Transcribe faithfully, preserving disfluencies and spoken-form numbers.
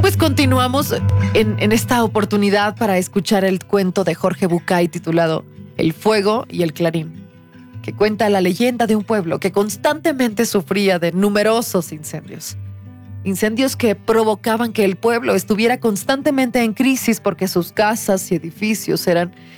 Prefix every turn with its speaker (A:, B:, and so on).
A: pues continuamos en, en esta oportunidad para escuchar el cuento de Jorge Bucay titulado El fuego y el clarín, que cuenta la leyenda de un pueblo que constantemente sufría de numerosos incendios. Incendios que provocaban que el pueblo estuviera constantemente en crisis porque sus casas y edificios eran